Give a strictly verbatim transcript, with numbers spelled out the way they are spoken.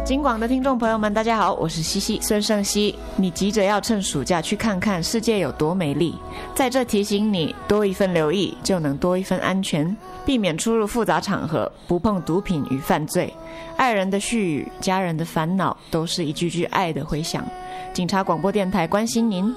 金广的听众朋友们，大家好，我是西西孙盛熙。你急着要趁暑假去看看世界有多美丽，在这提醒你，多一份留意就能多一份安全，避免出入复杂场合，不碰毒品与犯罪。爱人的絮语，家人的烦恼，都是一句句爱的回响。警察广播电台关心您。